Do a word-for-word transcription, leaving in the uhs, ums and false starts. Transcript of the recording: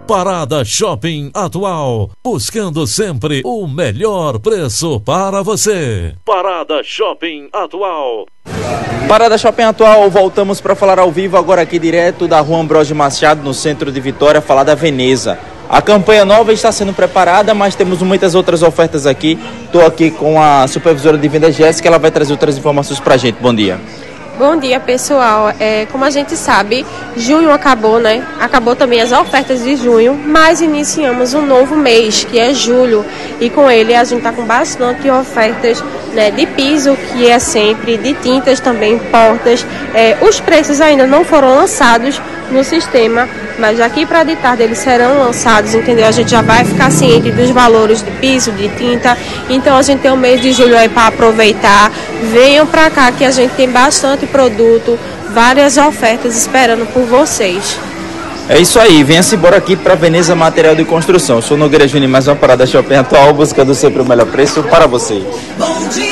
Parada Shopping Atual, buscando sempre o melhor preço para você. Parada Shopping Atual. Parada Shopping Atual, voltamos para falar ao vivo agora aqui direto da Rua Ambrósio Machado, no centro de Vitória, falar da Veneza. A campanha nova está sendo preparada, mas temos muitas outras ofertas aqui. Estou aqui com a supervisora de vendas, Jéssica, ela vai trazer outras informações para a gente. Bom dia. Bom dia, pessoal. É, como a gente sabe, junho acabou, né? Acabou também as ofertas de junho, mas iniciamos um novo mês, que é julho. E com ele a gente está com bastante ofertas, né, de piso, que é sempre, de tintas também, portas. É, os preços ainda não foram lançados no sistema, mas daqui para de tarde eles serão lançados, entendeu? A gente já vai ficar ciente dos valores de piso, de tinta. Então a gente tem o mês de julho aí para aproveitar. Venham para cá que a gente tem bastante produto, várias ofertas esperando por vocês. É isso aí, venha-se embora aqui para Veneza Material de Construção. Eu sou Nogueira Júnior, mais uma Parada Shopping Atual, buscando sempre o melhor preço para você.